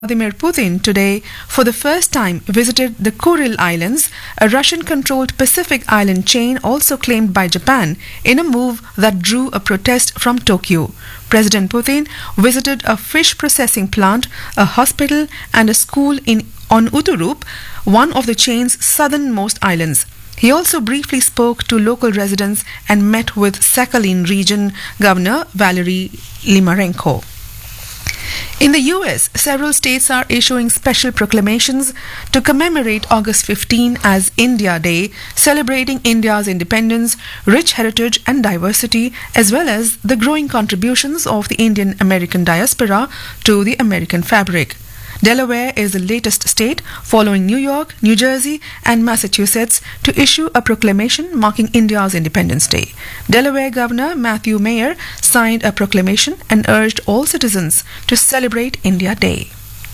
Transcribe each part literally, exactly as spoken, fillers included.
Vladimir Putin today, for the first time, visited the Kuril Islands, a Russian-controlled Pacific island chain also claimed by Japan, in a move that drew a protest from Tokyo. President Putin visited a fish processing plant, a hospital, and a school in on Uturup, one of the chain's southernmost islands. He also briefly spoke to local residents and met with Sakhalin region Governor Valery Limarenko. In the U S, several states are issuing special proclamations to commemorate August fifteenth as India Day, celebrating India's independence, rich heritage and diversity, as well as the growing contributions of the Indian American diaspora to the American fabric. Delaware is the latest state, following New York, New Jersey, and Massachusetts, to issue a proclamation marking India's Independence Day. Delaware Governor Matthew Mayer signed a proclamation and urged all citizens to celebrate India Day.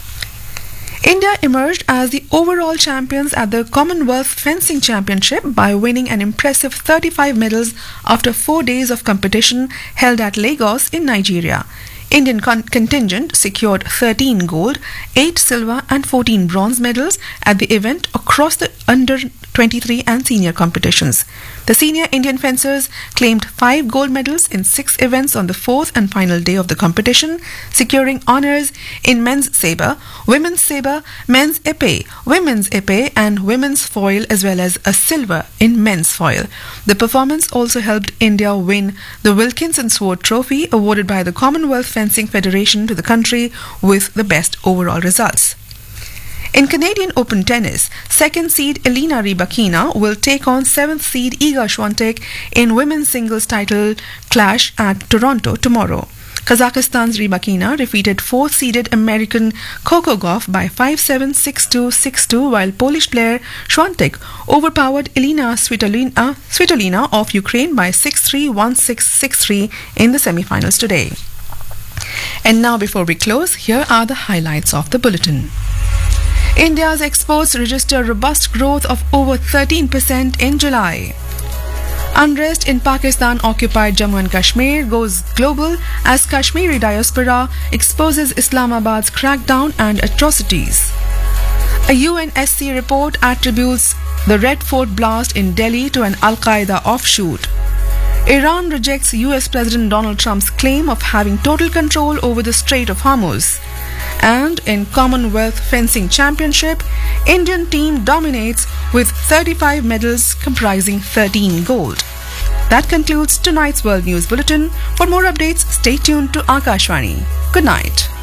India emerged as the overall champions at the Commonwealth Fencing Championship by winning an impressive thirty-five medals after four days of competition held at Lagos in Nigeria. Indian con- contingent secured thirteen gold, eight silver and fourteen bronze medals at the event across the under twenty-three and senior competitions. The senior Indian fencers claimed five gold medals in six events on the fourth and final day of the competition, securing honours in men's sabre, women's sabre, men's épée, women's épée and women's foil, as well as a silver in men's foil. The performance also helped India win the Wilkinson Sword Trophy, awarded by the Commonwealth Fencing Federation to the country with the best overall results. In Canadian Open tennis, second seed Elena Rybakina will take on seventh seed Iga Swiatek in women's singles title clash at Toronto tomorrow. Kazakhstan's Rybakina defeated fourth seeded American Coco Gauff by five seven, six two, six two, while Polish player Swiatek overpowered Elena Svitolina, Svitolina of Ukraine by six three, one six, six three in the semi-finals today. And now, before we close, here are the highlights of the bulletin. India's exports register robust growth of over thirteen percent in July. Unrest in Pakistan-occupied Jammu and Kashmir goes global as Kashmiri diaspora exposes Islamabad's crackdown and atrocities. A U N S C report attributes the Red Fort blast in Delhi to an Al-Qaeda offshoot. Iran rejects U S President Donald Trump's claim of having total control over the Strait of Hormuz. And in Commonwealth Fencing Championship, Indian team dominates with thirty-five medals comprising thirteen gold. That concludes tonight's World News Bulletin. For more updates, stay tuned to Akashvani. Good night.